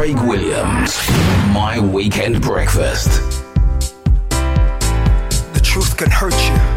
Craig Williams, My Weekend Breakfast. The truth can hurt you.